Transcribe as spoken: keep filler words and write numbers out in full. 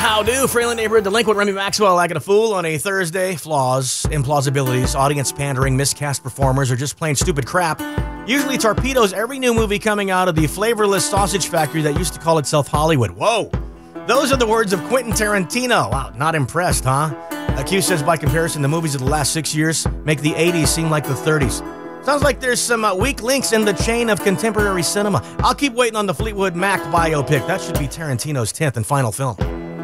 How do? Friendly neighborhood delinquent Remy Maxwell acting a fool on a Thursday. Flaws, implausibilities, audience pandering, miscast performers, or just plain stupid crap usually torpedoes every new movie coming out of the flavorless sausage factory that used to call itself Hollywood. Whoa! Those are the words of Quentin Tarantino. Wow, not impressed, huh? Q says by comparison, the movies of the last six years make the eighties seem like the thirties. Sounds like there's some uh, weak links in the chain of contemporary cinema. I'll keep waiting on the Fleetwood Mac biopic. That should be Tarantino's tenth and final film.